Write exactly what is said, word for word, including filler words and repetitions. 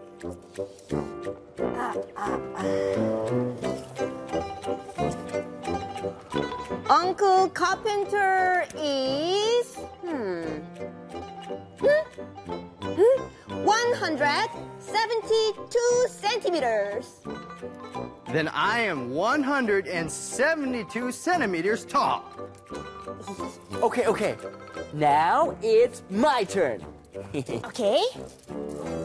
Uncle Carpenter is hmm, hmm, hmm, one hundred seventy-two centimeters. Then I am one hundred seventy-two centimeters tall. Okay, okay. Now it's my turn. Okay.